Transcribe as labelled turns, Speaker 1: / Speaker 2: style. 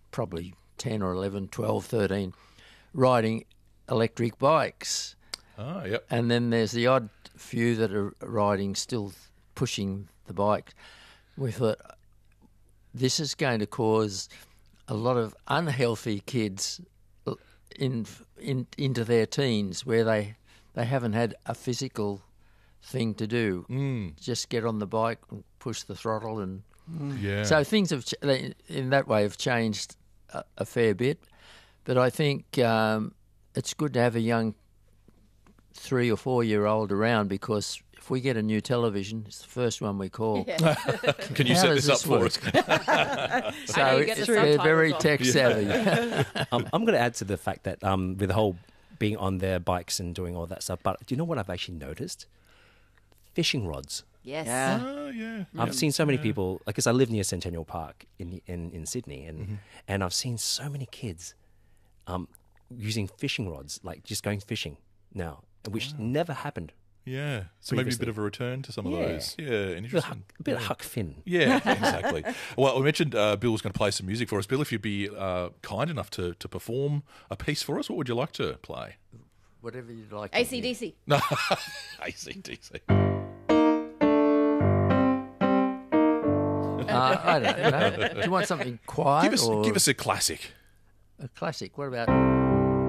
Speaker 1: probably 10 or 11, 12, 13, riding electric bikes.
Speaker 2: Oh, yep.
Speaker 1: And then there's the odd few that are riding, still pushing the bike. We thought this is going to cause a lot of unhealthy kids into their teens where they haven't had a physical thing to do. Just get on the bike and push the throttle. And
Speaker 2: Yeah.
Speaker 1: so things have, in that way, have changed a fair bit. But I think it's good to have a young 3 or 4 year old around, because if we get a new television, it's the first one we call.
Speaker 3: Yeah.
Speaker 2: Can you
Speaker 1: How
Speaker 2: set
Speaker 1: does
Speaker 2: this up
Speaker 1: this
Speaker 2: for
Speaker 1: work?
Speaker 2: us?
Speaker 1: So
Speaker 3: I know you get the
Speaker 1: they're
Speaker 3: subtitles
Speaker 1: very
Speaker 3: on.
Speaker 1: tech savvy.
Speaker 4: I'm going to add to the fact that with the whole being on their bikes and doing all that stuff, but do you know what I've actually noticed? Fishing rods.
Speaker 3: Yes.
Speaker 5: Yeah.
Speaker 2: Oh, yeah.
Speaker 4: I've seen so many people, because I live near Centennial Park in Sydney, and I've seen so many kids using fishing rods, like just going fishing now, which never happened.
Speaker 2: Yeah. So maybe a
Speaker 4: Previously.
Speaker 2: bit of a return to some of
Speaker 4: Yeah.
Speaker 2: those. Yeah, interesting.
Speaker 4: A bit of Huck Finn.
Speaker 2: Yeah, exactly. Well, we mentioned Bill was going to play some music for us. Bill, if you'd be kind enough to perform a piece for us, what would you like to play?
Speaker 1: Whatever you'd like.
Speaker 3: AC/DC.
Speaker 2: No, AC/DC.
Speaker 1: I don't know. Do you want something quiet or
Speaker 2: Give us a classic.
Speaker 1: a classic? What about...